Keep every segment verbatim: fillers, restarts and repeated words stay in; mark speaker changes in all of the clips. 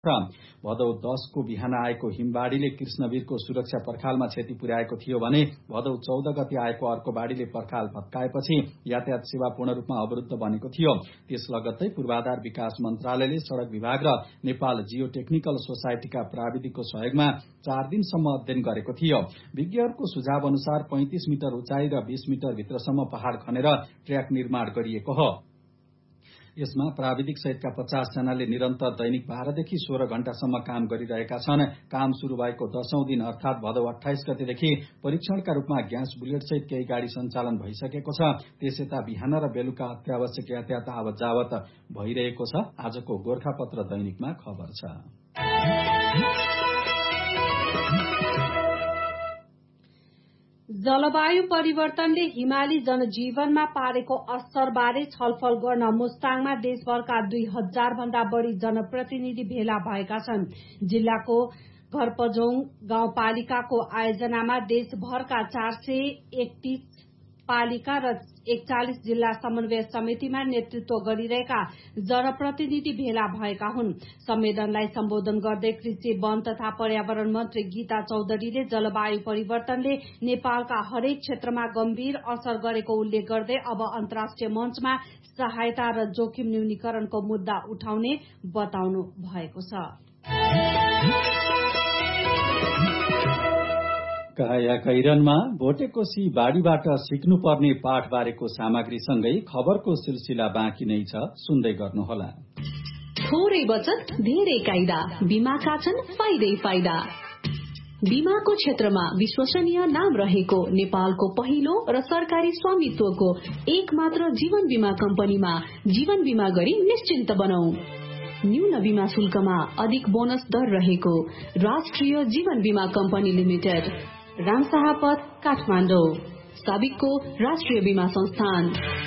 Speaker 1: भदौ दसको बिहान आएको हिमबाढ़ीले कृष्णवीरको सुरक्षा पर्खालमा क्षति पुर्याएको थियो भने भदौ चौध गति आएको अर्को बाढ़ीले पर्खाल भत्काएपछि यातायात सेवा पूर्ण रूपमा अवरुद्ध बनेको थियो। त्यस लगत्तै पूर्वाधार विकास मन्त्रालयले सड़क विभाग र नेपाल जियो टेक्निकल सोसाइटीका प्राविधिकको सहयोगमा चार दिनसम्म अध्ययन गरेको थियो। विज्ञहरूको सुझाव अनुसार पैंतिस मिटर उचाइ र बीस मिटर भित्रसम्म पहाड़ खनेर ट्र्याक निर्माण गरिएको हो। यसमा प्राविधिक सहितका पचास जनाले निरन्तर दैनिक बाह्रदेखि सोह्र घण्टासम्म काम गरिरहेका छन्। काम शुरू भएको दशौं दिन अर्थात भदौ अठाइस गतेदेखि परीक्षणका रूपमा ग्यास बुलेट सहित केही गाड़ी सञ्चालन भइसकेको छ। त्यसयता बिहान र बेलुका अत्यावश्यक यातायात आवत जावत भइरहेको छ। आजको गोरखापत्र दैनिकमा खबर छ।
Speaker 2: जलवायु परिवर्तनले हिमाली जनजीवनमा पारेको असरबारे छलफल गर्न मुस्ताङमा देशभरका दुई हजार भन्दा बढ़ी जनप्रतिनिधि भेला भएका छन्। जिल्लाको घरपजोङ गाउँपालिकाको आयोजनामा देशभरका चार सय एकतीस पालिका र एकचालिस जिल्ला समन्वय समितिमा नेतृत्व गरिरहेका जनप्रतिनिधि भेला भएका हुन्। सम्मेलनलाई सम्बोधन गर्दै कृषि वन तथा पर्यावरण मन्त्री गीता चौधरीले जलवायु परिवर्तनले नेपालका हरेक क्षेत्रमा गम्भीर असर गरेको उल्लेख गर्दै अब अन्तर्राष्ट्रिय मञ्चमा सहायता र जोखिम न्यूनीकरणको मुद्दा उठाउने बताउनु भएको छ।
Speaker 1: कायाकैरनमा भोटेकोशी बाढ़ीबाट सिक्नुपर्ने पाठ बारेको सामग्रीसँगै खबरको सिलसिला बाँकी नै छ, सुन्दै गर्नुहोला।
Speaker 3: थोरै बचत धेरै कायदा, बीमाका छन् फाइदै फाइदा। बीमाको क्षेत्रमा विश्वसनीय नाम रहेको नेपालको पहिलो र सरकारी स्वामित्वको एक मात्र जीवन बीमा कम्पनीमा जीवन बीमा गरी निश्चिन्त बनौ। न्यून बीमा शुल्कमा अधिक बोनस दर रहेको राष्ट्रिय जीवन बीमा कम्पनी लिमिटेड, रामशाहपथ, काठमाडौँ। साबिकको राष्ट्रिय बीमा संस्थान।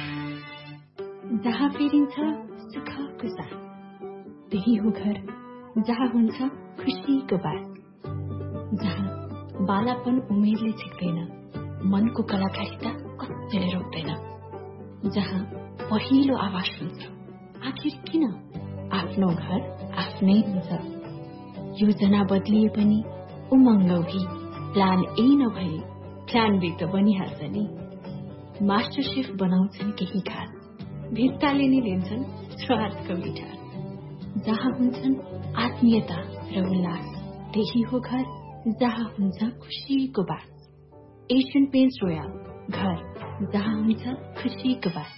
Speaker 4: जहाँ फेरिन्छ सुखको साथ, त्यही हो घर जहाँ हुन्छ खुशीको बात, जहाँ बालापन उमेरले छिक्दैन, मनको कलाकारिता कतिले रोक्दैन, जहाँ पहिलो आवाज सुन्छ आखिर किन आफ्नो घर आफ्नै हुन्छ। योजना बदलिए पनि उमङ्गौही, प्लान ए नभए प्लान बी त बनिहाल्छ नि। मास्टर शेफ बनाउँछन् केही खास, भित्ताले नै लिन्छन् स्वादको मिठास, जहाँ हुन्छन् आत्मीयता र उल्लास, त्यही हो घर जहाँ हुन्छ खुशीको बात। एशियन पेन्ट्स रोयल, घर जहाँ हुन्छ खुशीको बात।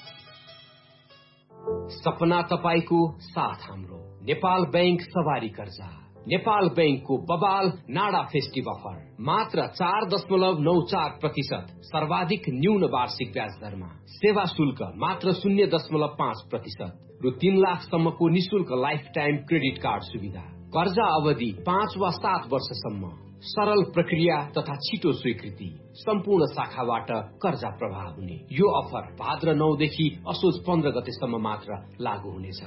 Speaker 5: सपना तपाईको साथ हाम्रो नेपाल बैंक सवारी कर्जा, नेपाल बैंकको बबाल नाडा फेस्टिभ अफर मात्र चार दशमलव नौ चार प्रतिशत सर्वाधिक न्यून वार्षिक ब्याज दरमा, सेवा शुल्क मात्र शून्य दशमलव पाँच प्रतिशत र तीन लाखसम्मको निशुल्क लाइफ टाइम क्रेडिट कार्ड सुविधा, कर्जा अवधि पाँच वा सात वर्षसम्म, सरल प्रक्रिया तथा छिटो स्वीकृति, सम्पूर्ण शाखाबाट कर्जा प्रवाह हुने। यो अफर भाद्र नौदेखि असोज पन्ध्र गतेसम्म मात्र लागू हुनेछ।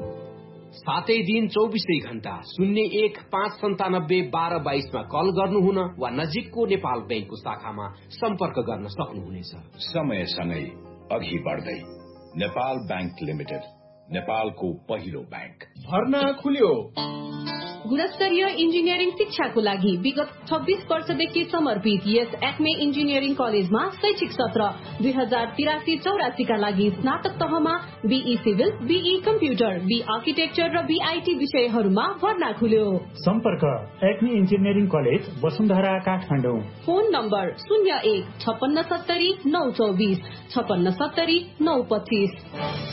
Speaker 5: सातै दिन चौबिसै घण्टा शून्य एक पाँच सन्तानब्बे बाह्र बाइसमा कल गर्नुहुन वा नजिकको नेपाल बैंकको शाखामा सम्पर्क गर्न सक्नुहुनेछ।
Speaker 6: समयसँगै अघि बढ्दै नेपाल बैंक लिमिटेड, नेपालको पहिलो बैंक।
Speaker 7: भर्ना खुल्यो।
Speaker 3: गुणस्तरीय इन्जिनियरिङ शिक्षाको लागि विगत छब्बीस वर्षदेखि समर्पित यस एक्मे इन्जिनियरिङ कलेजमा शैक्षिक सत्र दुई हजार तिरासी चौरासीका लागि स्नातक तहमा be civil, be computer, be architecture र बीआईटी विषयहरूमा भर्ना खुल्यो।
Speaker 7: सम्पर्क Acme engineering college, Vasundhara, Kathmandu.
Speaker 3: Phone number शून्य एक छपन्न सत्तरी नौ चौबिस छपन्न सत्तरी नौ पच्चीस।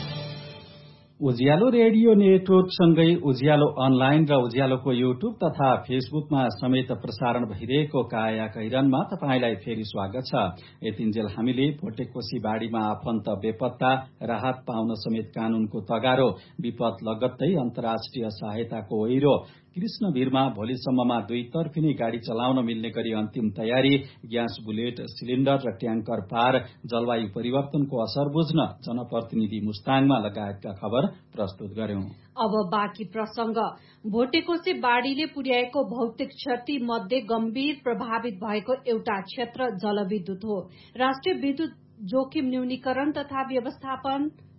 Speaker 1: उज्यालो रेडियो नेटवर्कसँगै उज्यालो अनलाइन र उज्यालोको युट्युब तथा फेसबुकमा समेत प्रसारण भइरहेको काया कैरनमा तपाईंलाई फेरि स्वागत छ। यतिन्जेल हामीले भोटेकोशी बाढ़ीमा आफन्त बेपत्ता, राहत पाउन समेत कानूनको तगारो, विपद लगत्तै अन्तर्राष्ट्रिय सहायताको ओहिरो, कृष्णवीरमा भोलिसम्ममा दुई तर्फिने गाड़ी चलाउन मिल्ने गरी अन्तिम तयारी, ग्यास बुलेट, सिलिण्डर र ट्याङ्कर पार, जलवायु परिवर्तनको असर बुझ्न जनप्रतिनिधि मुस्ताङमा लगायतका खबर प्रस्तुत गर्यौं।
Speaker 2: अब बाँकी प्रसंग। भोटेकोशी बाढ़ीले पुर्याएको भौतिक क्षति मध्ये गम्भीर प्रभावित भएको एउटा क्षेत्र जलविद्युत हो। राष्ट्रिय विद्युत जोखिम न्यूनीकरण तथा व्यवस्थापन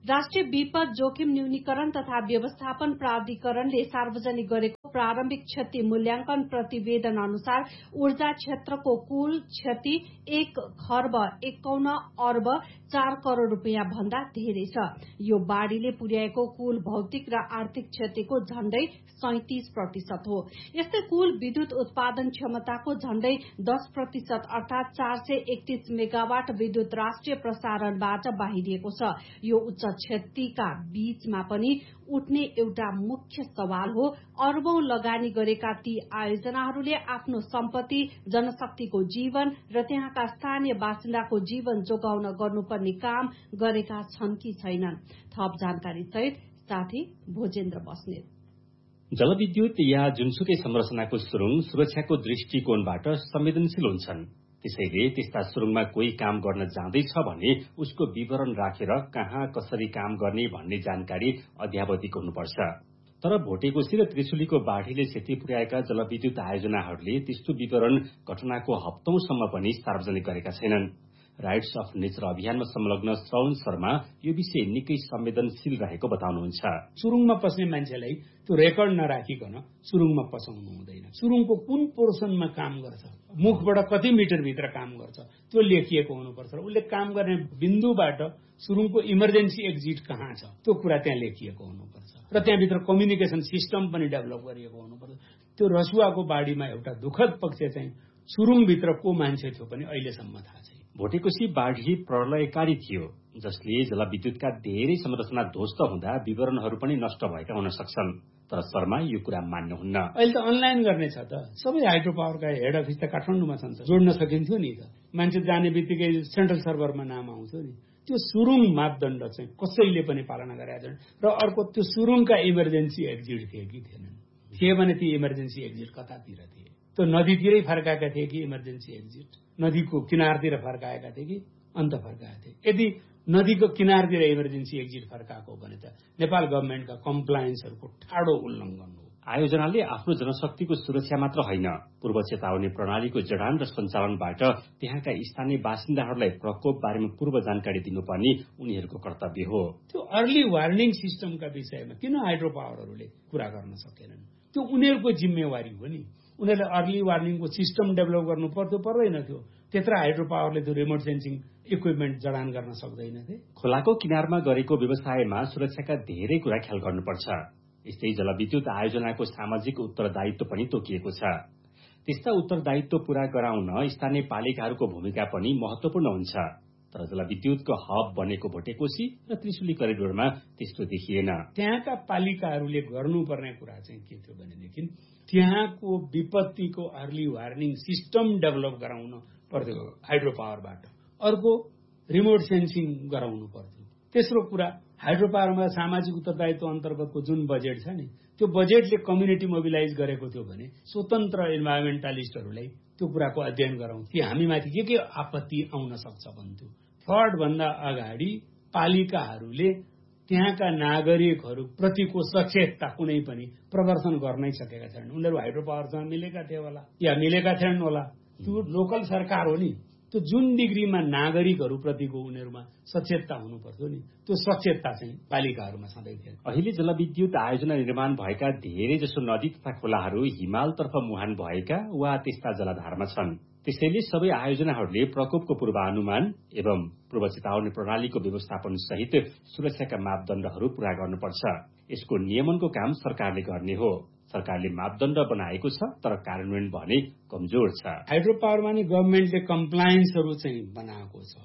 Speaker 2: राष्ट्रिय विपद जोखिम न्यूनीकरण तथा व्यवस्थापन प्राधिकरणले सार्वजनिक गरेको प्रारम्भिक क्षति मूल्याङ्कन प्रतिवेदन अनुसार ऊर्जा क्षेत्रको कुल क्षति एक खर्ब एकाउन्न अर्ब चार करोड़ रूपियाँ भन्दा धेरै छ। यो बाढ़ीले पुर्याएको कुल भौतिक र आर्थिक क्षतिको झण्डै सैंतिस प्रतिशत हो। यस्तै कुल विद्युत उत्पादन क्षमताको झण्डै दस प्रतिशत अर्थात चार सय एकतीस मेगावाट विद्युत राष्ट्रिय प्रसारणबाट बाहिरिएको छ। यो उच्च क्षतिका बीचमा पनि उठ्ने एउटा मुख्य सवाल हो, अर्बौं लगानी गरेका ती आयोजनाहरूले आफ्नो सम्पत्ति, जनशक्तिको जीवन र त्यहाँका स्थानीय बासिन्दाको जीवन जोगाउन गर्नुपर्ने काम गरेका छन् कि छैनन्। थप जानकारी सहित साथी भोजेन्द्र बस्नेत।
Speaker 8: जलविद्युत या जुनसुकै संरचनाको सुरुङ सुरक्षाको दृष्टिकोणबाट संवेदनशील हुन्छन्। त्यसैले त्यस्ता सुरुङमा कोही काम गर्न जाँदैछ भने उसको विवरण राखेर कहाँ कसरी काम गर्ने भन्ने जानकारी अध्यावधिक हुनुपर्छ। तर भोटेकोशी र त्रिशुलीको बाढ़ीले क्षति पुर्याएका जलविद्युत आयोजनाहरूले त्यस्तो विवरण घटनाको हप्तौंसम्म पनि सार्वजनिक गरेका छैनन्। राइट्स अफ नेचर अभियानमा संलग्न श्रवण शर्मा यो विषय निकै संवेदनशील रहेको बताउनुहुन्छ।
Speaker 9: सुरुङमा पस्ने मान्छेलाई त्यो रेकर्ड नराखिकन सुरुङमा पसाउनु हुँदैन। सुरुङको कुन पोर्सनमा काम गर्छ, मुखबाट कति मिटर भित्र काम गर्छ त्यो लेखिएको हुनुपर्छ। उसले काम गर्ने बिन्दुबाट सुरुङको इमर्जेन्सी एक्जिट कहाँ छ त्यो कुरा त्यहाँ लेखिएको हुनुपर्छ र त्यहाँभित्र कम्युनिकेसन सिस्टम पनि डेभलप गरिएको हुनुपर्छ। त्यो रसुवाको बाढीमा एउटा दुःखद पक्ष चाहिँ सुरुङभित्र को मान्छे थियो पनि अहिलेसम्म थाहा छैन।
Speaker 8: भोटेकोशी बाढ़ी प्रलयकारी थियो, जसले जलविद्युतका धेरै संरचना ध्वस्त हुँदा विवरणहरू पनि नष्ट भएका हुन सक्छन्। तर शर्मा यो कुरा मान्नुहुन्न।
Speaker 9: अहिले त अनलाइन गर्ने छ त, सबै हाइड्रो पावरका हेड अफिस त काठमाडौँमा छन्, जोड्न सकिन्थ्यो नि त। मान्छे जाने बित्तिकै सेन्ट्रल सर्भरमा नाम आउँथ्यो नि। त्यो सुरुङ मापदण्ड चाहिँ कसैले पनि पालना गरेका छैन। र अर्को त्यो सुरुङका इमर्जेन्सी एक्जिट थिए कि थिएनन्? थिए भने ती इमर्जेन्सी एक्जिट कतातिर थिए? त्यो नदीतिरै फर्काएका थिए कि इमर्जेन्सी एक्जिट नदीको किनारतिर फर्काएका थिए कि अन्त फर्काएका थिए? यदि नदीको किनारतिर इमर्जेन्सी एक्जिट फर्काएको हो भने त नेपाल गभर्मेन्टका कम्प्लायन्सहरूको ठाडो उल्लङ्घन हो।
Speaker 8: आयोजनाले आफ्नो जनशक्तिको सुरक्षा मात्र होइन, पूर्व चेतावनी प्रणालीको जडान र सञ्चालनबाट त्यहाँका स्थानीय बासिन्दाहरूलाई प्रकोप बारेमा पूर्व जानकारी दिनुपर्ने उनीहरूको कर्तव्य हो।
Speaker 9: त्यो अर्ली वार्निङ सिस्टमका विषयमा किन हाइड्रो पावरहरूले कुरा गर्न सकेनन्? त्यो उनीहरूको जिम्मेवारी हो नि। उनीहरूले अर्ली वार्निङको सिस्टम डेभलप गर्नु पर्थ्यो, पर्दैन थियो? त्यत्र हाइड्रो पावरले त्यो रिमोट सेन्सिङ इक्विपमेन्ट जडान गर्न सक्दैनथे।
Speaker 8: खोलाको किनारमा गरेको व्यवसायमा सुरक्षाका धेरै कुरा ख्याल गर्नुपर्छ। यस्तै जलविद्युत आयोजनाको सामाजिक उत्तरदायित्व पनि तोकिएको छ। त्यस्ता उत्तरदायित्व पूरा गराउन स्थानीय पालिकाहरूको भूमिका पनि महत्वपूर्ण हुन्छ। तर जलविद्युतको हब बनेको भोटेकोशी र त्रिशुली करिडोरमा त्यस्तो देखिएन।
Speaker 9: त्यहाँका पालिकाहरूले गर्नुपर्ने कुरा चाहिँ के थियो भनेदेखि त्यहाँको विपत्तिको अर्ली वार्निङ सिस्टम डेभलप गराउन पर्थ्यो हाइड्रो पावरबाट। अर्को रिमोट सेन्सिङ गराउनु पर्थ्यो। तेस्रो कुरा हाइड्रो पावरमा सामाजिक उत्तरदायित्व अन्तर्गतको जुन बजेट छ नि त्यो बजेटले कम्युनिटी मोबिलाइज गरेको थियो भने स्वतन्त्र इन्भाइरोमेन्टलिस्टहरूलाई त्यो कुराको अध्ययन गराउँ कि हामीमाथि के के आपत्ति आउन सक्छ भन्थ्यो। फ्लड भन्दा अगाडि पालिकाहरूले त्यहाँका नागरिकहरू प्रतिको सचेतता कुनै पनि प्रदर्शन गर्नै सकेका छैनन्। उनीहरू हाइड्रो पावरसँग मिलेका थिए होला या मिलेका थिएनन् होला। त्यो लोकल सरकार हो नि, त्यो जुन डिग्रीमा नागरिकहरू प्रतिको उनीहरूमा सचेतता हुनु पर्थ्यो नि त्यो सचेतता चाहिँ पालिकाहरूमा सधैँ थिएन।
Speaker 8: अहिले जलविद्युत आयोजना निर्माण भएका धेरै जसो नदी तथा खोलाहरू हिमालतर्फ मुहान भएका वा त्यस्ता जलाधारमा छन्। त्यसैले सबै आयोजनाहरूले प्रकोपको पूर्वानुमान एवं पूर्व चेतावनी प्रणालीको व्यवस्थापन सहित सुरक्षाका मापदण्डहरू पूरा गर्नुपर्छ। यसको नियमनको काम सरकारले गर्ने हो। सरकारले मापदण्ड बनाएको छ तर कार्यान्वयन भने कमजोर छ।
Speaker 9: हाइड्रो पावरमा नि गभर्मेन्टले कम्प्लायन्सहरू चाहिँ बनाएको छ।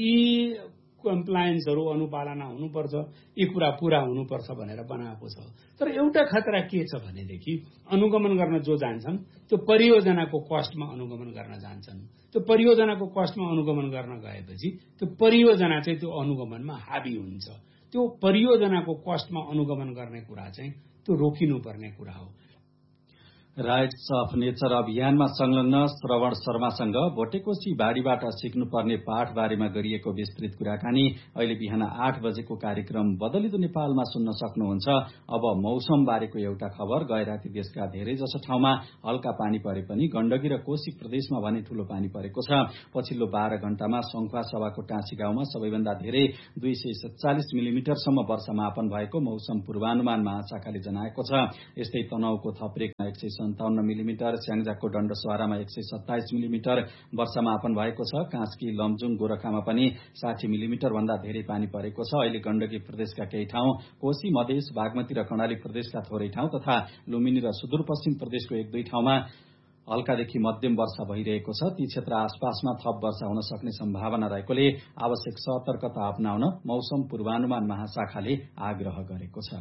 Speaker 9: यी कम्प्लायन्सहरू अनुपालना हुनुपर्छ, यी कुरा पूरा हुनुपर्छ भनेर बनाएको छ। तर एउटा खतरा के छ भनेदेखि अनुगमन गर्न जो जान्छन् त्यो परियोजनाको कस्टमा अनुगमन गर्न जान्छन्। त्यो परियोजनाको कस्टमा अनुगमन गर्न गएपछि त्यो परियोजना चाहिँ त्यो अनुगमनमा हाबी हुन्छ। त्यो परियोजनाको कस्टमा अनुगमन गर्ने कुरा चाहिँ त्यो रोकिनुपर्ने कुरा हो।
Speaker 1: राइट्स अफ नेचर अभियानमा संलग्न श्रवण शर्मासँग भोटेकोशी बाढ़ीबाट सिक्नुपर्ने पाठ बारेमा गरिएको विस्तृत कुराकानी अहिले बिहान आठ बजेको कार्यक्रम बदलिदो नेपालमा सुन्न सक्नुहुन्छ। अब मौसम बारेको एउटा खबर। गएराती देशका धेरै जसो ठाउँमा हल्का पानी परे पनि गण्डकी र कोशी प्रदेशमा भने ठूलो पानी परेको छ। पछिल्लो बाह्र घण्टामा संखुवासभाको टाँसी गाउँमा सबैभन्दा धेरै दुई सय सत्तालिस मिलिमिटरसम्म वर्षा मापन भएको मौसम पूर्वानुमान महाशाखाले जनाएको छ। यस्तै तनहुको थपरेकमा एक सय सन्ताउन्न मिलिमिटर, स्याङ्जाको डण्डसवारामा एक सय सत्ताइस मिलिमिटर वर्षा मापन भएको छ। कास्की, लमजुङ, गोरखामा पनि साठी मिलिमिटर भन्दा धेरै पानी परेको छ। अहिले गण्डकी प्रदेशका केही ठाउँ, कोशी, मधेस, बागमती र कर्णाली प्रदेशका थोरै ठाउँ तथा लुम्बिनी र सुदूरपश्चिम प्रदेशको एक दुई ठाउँमा हल्कादेखि मध्यम वर्षा भइरहेको छ। ती क्षेत्र आसपासमा थप वर्षा हुन सक्ने सम्भावना रहेकोले आवश्यक सतर्कता अपनाउन मौसम पूर्वानुमान महाशाखाले आग्रह गरेको छ।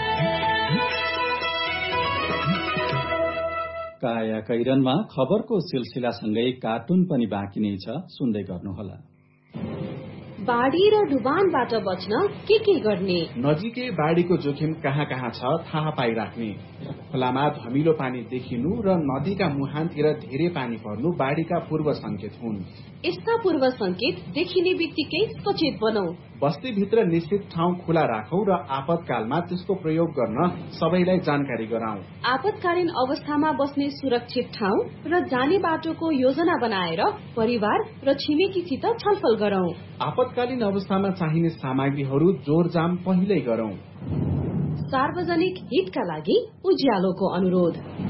Speaker 1: काया कैरनमा खबरको सिलसिलासँगै कार्टुन पनि बाँकी नै छ, सुन्दै गर्नुहोला।
Speaker 3: बाढ़ी र डुबानबाट बच्न के के गर्ने?
Speaker 10: नजिकै बाढ़ीको जोखिम कहाँ कहाँ छ थाहा पाइराख्ने। खोलामा धमिलो पानी देखिनु र नदीका मुहानतिर धेरै पानी पर्नु बाढ़ीका पूर्व संकेत हुन्।
Speaker 3: यस्ता पूर्व संकेत देखिने बित्तिकै सचेत बनौ।
Speaker 10: बस्तीभित्र निश्चित ठाउँ खुला राखौं र आपतकालमा त्यसको प्रयोग गर्न सबैलाई जानकारी गराउँ।
Speaker 3: आपतकालीन अवस्थामा बस्ने सुरक्षित ठाउँ र जाने बाटोको योजना बनाएर परिवार र छिमेकीसित छलफल गरौं।
Speaker 10: आपतकालीन अवस्थामा चाहिने सामग्रीहरू जोरजाम पहिल्यै गरौं।
Speaker 3: सार्वजनिक हितका लागि उज्यालोको अनुरोध।